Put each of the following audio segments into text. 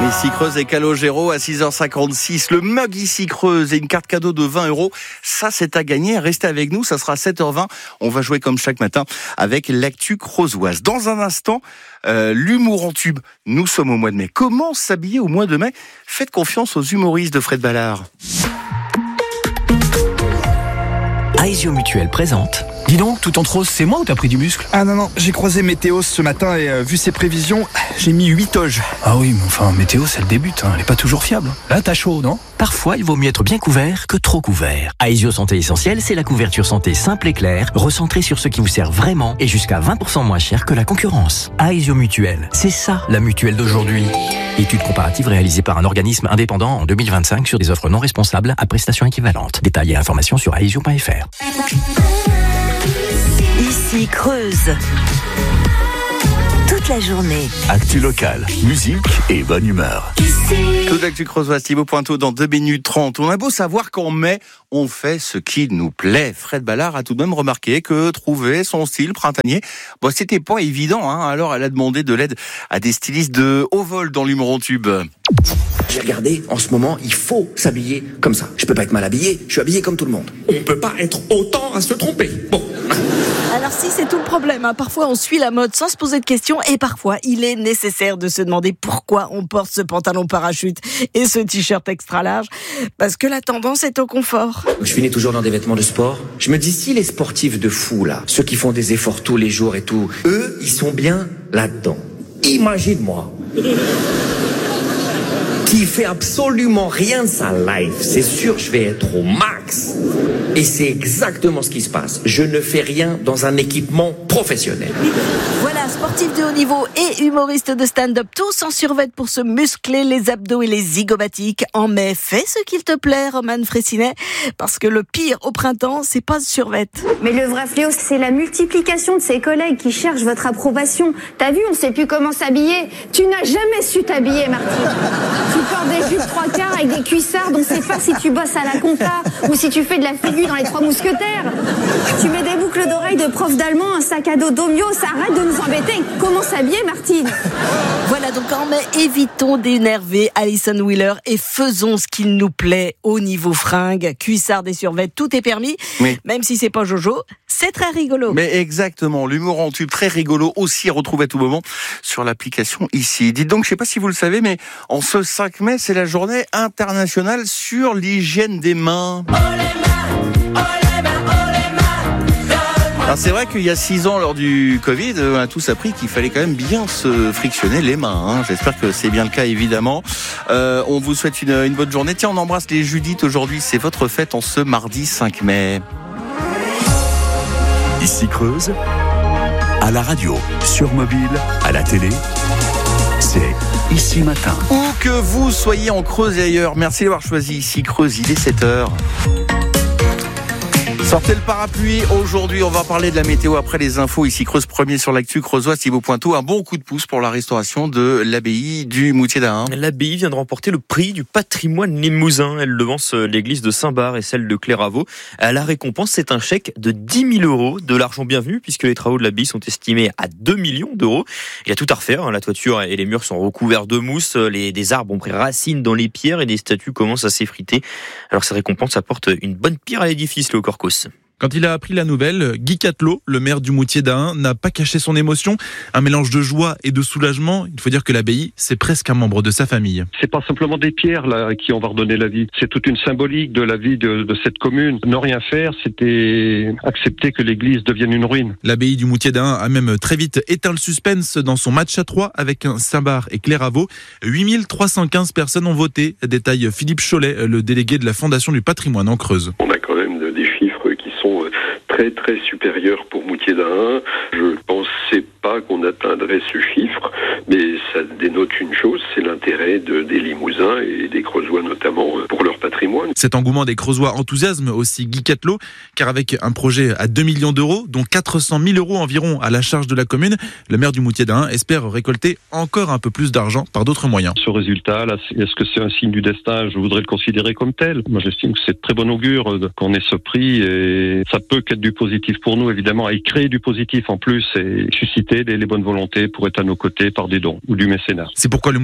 Ici Creuse et Calogero à 6h56. Le mug Ici Creuse et une carte cadeau de 20 €. Ça, c'est à gagner. Restez avec nous. Ça sera 7h20. On va jouer comme chaque matin avec l'actu creusoise. Dans un instant, l'humour en tube. Nous sommes au mois de mai. Comment s'habiller au mois de mai? Faites confiance aux humoristes de Fred Ballard. Aesio Mutuel présente. Dis donc, tout en rose, c'est moi ou t'as pris du muscle? Ah non, j'ai croisé Météo ce matin et vu ses prévisions, j'ai mis 8 toges. Ah oui, mais enfin, Météo, c'est le début, elle est pas toujours fiable. Là, t'as chaud, non? Parfois, il vaut mieux être bien couvert que trop couvert. Aesio Santé Essentielle, c'est la couverture santé simple et claire, recentrée sur ce qui vous sert vraiment et jusqu'à 20% moins cher que la concurrence. Aesio Mutuel, c'est ça, la mutuelle d'aujourd'hui. Étude comparative réalisée par un organisme indépendant en 2025 sur des offres non responsables à prestations équivalentes. Détails et informations sur aesio.fr. Ici Creuse. Toute la journée. Actu locale, musique et bonne humeur. Tout l'actu creusoise, Thibaut Pointeau dans 2 minutes 30. On a beau savoir qu'en mai, on fait ce qui nous plaît. Fred Ballard a tout de même remarqué que trouver son style printanier, c'était pas évident. Alors elle a demandé de l'aide à des stylistes de haut vol dans l'humour en tube. J'ai regardé, en ce moment, il faut s'habiller comme ça. Je peux pas être mal habillé, je suis habillé comme tout le monde. On peut pas être autant à se tromper. Bon. Alors si, c'est tout le problème. Parfois, on suit la mode sans se poser de questions et parfois, il est nécessaire de se demander pourquoi on porte ce pantalon parachute et ce t-shirt extra large. Parce que la tendance est au confort. Je finis toujours dans des vêtements de sport. Je me dis, si les sportifs de fou, là, ceux qui font des efforts tous les jours et tout, eux, ils sont bien là-dedans. Imagine-moi. Qui fait absolument rien de sa life, c'est sûr je vais être au max. Et c'est exactement ce qui se passe. Je ne fais rien dans un équipement professionnel. Voilà, sportif de haut niveau et humoriste de stand-up, tous en survêt pour se muscler les abdos et les zygomatiques. En mai, fais ce qu'il te plaît, Roman Fressinet, parce que le pire au printemps, c'est pas ce survêt. Mais le vrai fléau, c'est la multiplication de ses collègues qui cherchent votre approbation. T'as vu, on sait plus comment s'habiller. Tu n'as jamais su t'habiller, Martine. Tu portes des jupes 3/4 avec des cuissards, on sait pas si tu bosses à la compta ou si tu fais de la figure dans les 3 mousquetaires. Tu mets des boucles d'oreilles de prof d'allemand, un sac à dos d'Omio, ça arrête de nous embêter. Comment s'habiller, Martine? Voilà, donc en mai, évitons d'énerver Alison Wheeler et faisons ce qu'il nous plaît au niveau fringues, cuissards et survêt, tout est permis. Oui. Même si c'est pas Jojo, c'est très rigolo. Mais exactement, l'humour en tube très rigolo aussi à retrouver à tout moment sur l'application ici. Dites donc, je sais pas si vous le savez, mais en ce 5 mai, c'est la journée internationale sur l'hygiène des mains. Alors c'est vrai qu'il y a 6 ans, lors du Covid, on a tous appris qu'il fallait quand même bien se frictionner les mains. J'espère que c'est bien le cas, évidemment. On vous souhaite une bonne journée. Tiens, on embrasse les Judith aujourd'hui. C'est votre fête en ce mardi 5 mai. Ici Creuse, à la radio, sur mobile, à la télé, c'est Ici Matin. Où que vous soyez en Creuse et ailleurs, merci d'avoir choisi Ici Creuse, il est 7h. Sortez le parapluie. Aujourd'hui, on va parler de la météo après les infos. Ici Creuse premier sur l'actu creusois, Thibaut Pointeau. Un bon coup de pouce pour la restauration de l'abbaye du Moutier d'Ahun. L'abbaye vient de remporter le prix du patrimoine limousin. Elle devance l'église de Saint-Bar et celle de Clairaveau. La récompense, c'est un chèque de 10 000 €, de l'argent bienvenu, puisque les travaux de l'abbaye sont estimés à 2 millions d'euros. Il y a tout à refaire. La toiture et les murs sont recouverts de mousse. Des arbres ont pris racine dans les pierres et des statues commencent à s'effriter. Alors, cette récompense apporte une bonne pierre à l'édifice, Léo Corcos. Quand il a appris la nouvelle, Guy Catelot, le maire du Moutier d'Ahun, n'a pas caché son émotion. Un mélange de joie et de soulagement. Il faut dire que l'abbaye, c'est presque un membre de sa famille. C'est pas simplement des pierres là à qui on va redonner la vie. C'est toute une symbolique de la vie de cette commune. Ne rien faire, c'était accepter que l'église devienne une ruine. L'abbaye du Moutier d'Ahun a même très vite éteint le suspense dans son match à 3 avec un Saint-Bar et Clairaveau. 8315 personnes ont voté, détaille Philippe Cholet, le délégué de la Fondation du patrimoine en Creuse. On a quand même des chiffres qui sont très supérieurs pour Moutier d'Ahun. Je pensais pas qu'on atteindrait ce chiffre, mais ça dénote une chose, c'est l'intérêt des Limousins et des Creusois notamment pour leur patrimoine. Cet engouement des Creusois enthousiasme aussi Guy Catelot, car avec un projet à 2 millions d'euros, dont 400 000 € environ à la charge de la commune, le maire du Moutier d'Ahun espère récolter encore un peu plus d'argent par d'autres moyens. Ce résultat, là, est-ce que c'est un signe du destin? Je voudrais le considérer comme tel. Moi, j'estime que c'est de très bon augure qu'on ait ce prix et ça peut qu'être du positif pour nous, évidemment, et créer du positif en plus et susciter les bonnes volontés pour être à nos côtés par des dons ou du mécénat. C'est pourquoi le Moutier d'Ahun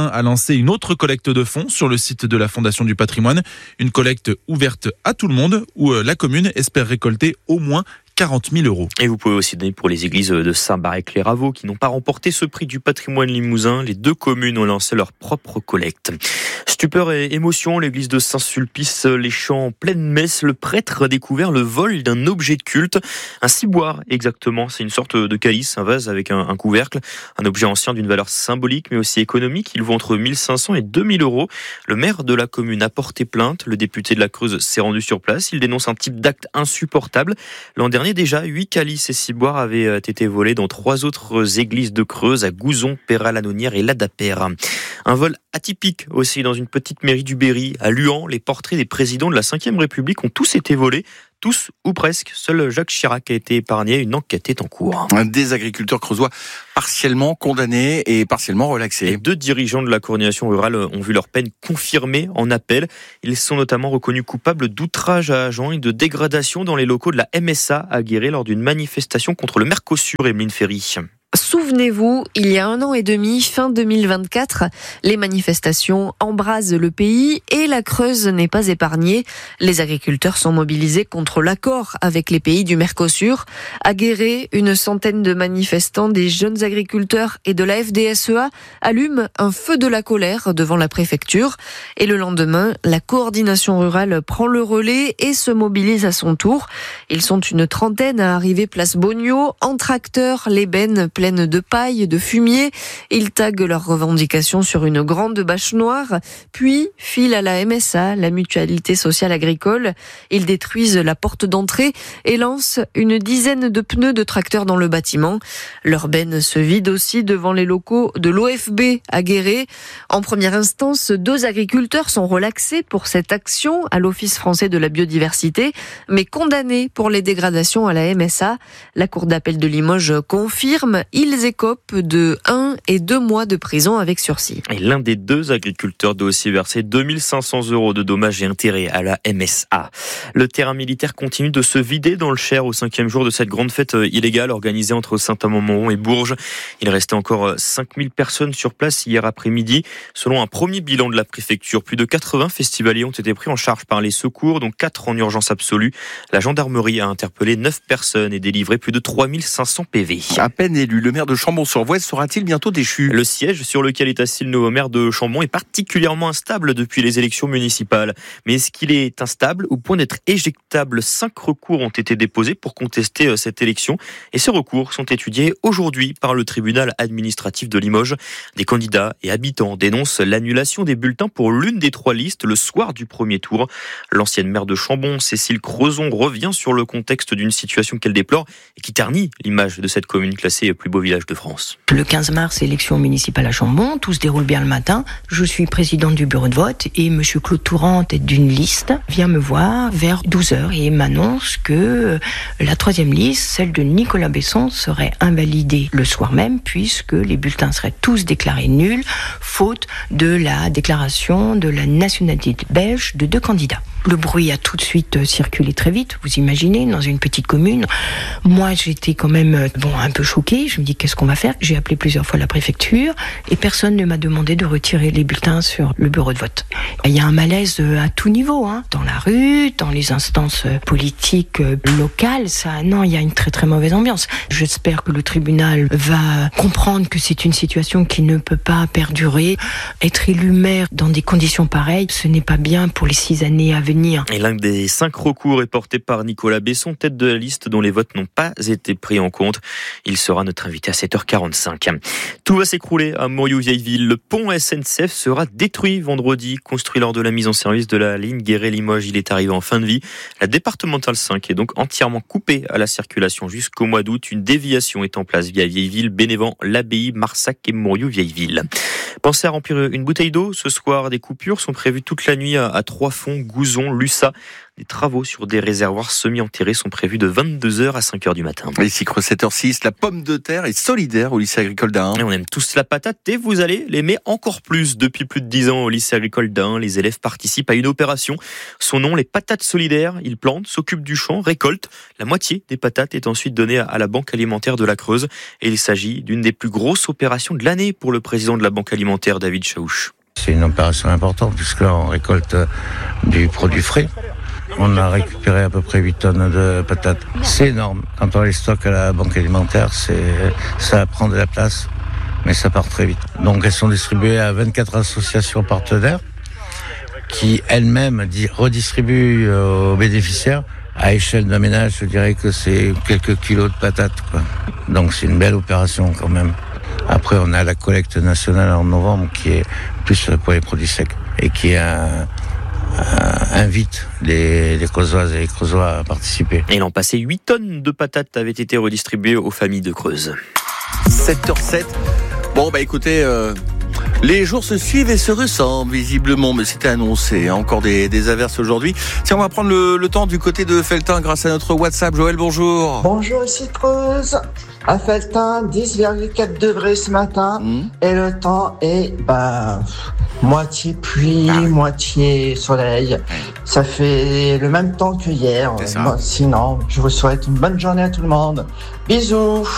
Guillain a lancé une autre collecte de fonds sur le site de la Fondation du Patrimoine. Une collecte ouverte à tout le monde où la commune espère récolter au moins 40 000 euros. Et vous pouvez aussi donner pour les églises de Saint-Bar et Cléraveau qui n'ont pas remporté ce prix du patrimoine limousin. Les 2 communes ont lancé leur propre collecte. Stupeur et émotion, l'église de Saint-Sulpice-les-Champs en pleine messe. Le prêtre a découvert le vol d'un objet de culte, un ciboire exactement. C'est une sorte de calice, un vase avec un couvercle, un objet ancien d'une valeur symbolique mais aussi économique. Il vaut entre 1500 et 2000 euros. Le maire de la commune a porté plainte. Le député de la Creuse s'est rendu sur place. Il dénonce un type d'acte insupportable. L'an dernier, déjà, 8 calices et ciboires avaient été volés dans 3 autres églises de Creuse, à Gouzon, Péral-Annonnière et Ladapère. Un vol atypique aussi dans une petite mairie du Berry. À Luan, les portraits des présidents de la Ve République ont tous été volés. Tous ou presque. Seul Jacques Chirac a été épargné. Une enquête est en cours. Des agriculteurs creusois partiellement condamnés et partiellement relaxés. Les 2 dirigeants de la coordination rurale ont vu leur peine confirmée en appel. Ils sont notamment reconnus coupables d'outrage à agents et de dégradation dans les locaux de la MSA à Guéret lors d'une manifestation contre le Mercosur, Emeline Ferry. Souvenez-vous, il y a 1 an et demi, fin 2024, les manifestations embrasent le pays et la Creuse n'est pas épargnée. Les agriculteurs sont mobilisés contre l'accord avec les pays du Mercosur. À Guéret, une centaine de manifestants, des jeunes agriculteurs et de la FDSEA allument un feu de la colère devant la préfecture. Et le lendemain, la coordination rurale prend le relais et se mobilise à son tour. Ils sont une trentaine à arriver place Bogno, en tracteur, l'ébène pleine de paille, de fumier. Ils taguent leurs revendications sur une grande bâche noire, puis filent à la MSA, la Mutualité Sociale Agricole. Ils détruisent la porte d'entrée et lancent une dizaine de pneus de tracteurs dans le bâtiment. Leur benne se vide aussi devant les locaux de l'OFB à Guéret. En première instance, 2 agriculteurs sont relaxés pour cette action à l'Office français de la biodiversité, mais condamnés pour les dégradations à la MSA. La Cour d'appel de Limoges confirme. Ils écopent de 1 et 2 mois de prison avec sursis. Et l'un des 2 agriculteurs doit aussi verser 2500 euros de dommages et intérêts à la MSA. Le terrain militaire continue de se vider dans le Cher au 5e jour de cette grande fête illégale organisée entre Saint-Amand-Montrond et Bourges. Il restait encore 5000 personnes sur place hier après-midi. Selon un premier bilan de la préfecture, plus de 80 festivaliers ont été pris en charge par les secours, dont 4 en urgence absolue. La gendarmerie a interpellé 9 personnes et délivré plus de 3500 PV. À peine élu, le maire de Chambon-sur-Vouette sera-t-il bientôt déchu ? Le siège sur lequel est assis le nouveau maire de Chambon est particulièrement instable depuis les élections municipales. Mais est-ce qu'il est instable au point d'être éjectable ? 5 recours ont été déposés pour contester cette élection. Et ces recours sont étudiés aujourd'hui par le tribunal administratif de Limoges. Des candidats et habitants dénoncent l'annulation des bulletins pour l'une des 3 listes le soir du premier tour. L'ancienne maire de Chambon, Cécile Crozon, revient sur le contexte d'une situation qu'elle déplore et qui ternit l'image de cette commune classée plus beau village de France. Le 15 mars, élection municipale à Chambon, tout se déroule bien le matin. Je suis présidente du bureau de vote et monsieur Claude Tourant, tête d'une liste, vient me voir vers 12h et m'annonce que la 3e liste, celle de Nicolas Besson, serait invalidée le soir même puisque les bulletins seraient tous déclarés nuls, faute de la déclaration de la nationalité belge de 2 candidats. Le bruit a tout de suite circulé très vite, vous imaginez, dans une petite commune. Moi, j'étais quand même un peu choquée. Je me dis, qu'est-ce qu'on va faire ? J'ai appelé plusieurs fois la préfecture et personne ne m'a demandé de retirer les bulletins sur le bureau de vote. Il y a un malaise à tout niveau, dans la rue, dans les instances politiques locales. Il y a une très très mauvaise ambiance. J'espère que le tribunal va comprendre que c'est une situation qui ne peut pas perdurer. Être élu maire dans des conditions pareilles, ce n'est pas bien pour les 6 années à venir. Et l'un des 5 recours est porté par Nicolas Besson, tête de la liste dont les votes n'ont pas été pris en compte. Il sera notre invité à 7h45. Tout va s'écrouler à Moriou-Vieilleville. Le pont SNCF sera détruit vendredi, construit lors de la mise en service de la ligne Guéret-Limoges. Il est arrivé en fin de vie. La départementale 5 est donc entièrement coupée à la circulation jusqu'au mois d'août. Une déviation est en place via Vieilleville, Bénévent, l'Abbaye, Marsac et Moriou-Vieilleville. Pensez à remplir une bouteille d'eau. Ce soir, des coupures sont prévues toute la nuit à Trois-Fonds, Gouzon, Lussat. Des travaux sur des réservoirs semi-enterrés sont prévus de 22h à 5h du matin. Ici Creuse 7h06, la pomme de terre est solidaire au lycée agricole d'Ain. Et on aime tous la patate et vous allez l'aimer encore plus. Depuis plus de 10 ans au lycée agricole d'Ain, les élèves participent à une opération. Son nom, les patates solidaires. Ils plantent, s'occupent du champ, récoltent. La moitié des patates est ensuite donnée à la Banque alimentaire de la Creuse. Et il s'agit d'une des plus grosses opérations de l'année pour le président de la Banque alimentaire, David Chaouch. C'est une opération importante puisque là on récolte du produit frais. On a récupéré à peu près 8 tonnes de patates. C'est énorme. Quand on les stocke à la banque alimentaire, ça prend de la place, mais ça part très vite. Donc elles sont distribuées à 24 associations partenaires qui elles-mêmes redistribuent aux bénéficiaires. À échelle d'un ménage, je dirais que c'est quelques kilos de patates, quoi. Donc c'est une belle opération quand même. Après, on a la collecte nationale en novembre qui est plus pour les produits secs et qui invite les Creusoises et les Creusois à participer. Et l'an passé, 8 tonnes de patates avaient été redistribuées aux familles de Creuse. 7h07. Bon, écoutez, les jours se suivent et se ressemblent visiblement, mais c'était annoncé. Encore des averses aujourd'hui. Tiens, on va prendre le temps du côté de Felletin grâce à notre WhatsApp. Joël, bonjour. Bonjour, ici Creuse. À Felletin, 10,4 degrés ce matin. Et le temps est moitié pluie, moitié soleil. Ça fait le même temps que hier. Sinon, je vous souhaite une bonne journée à tout le monde. Bisous.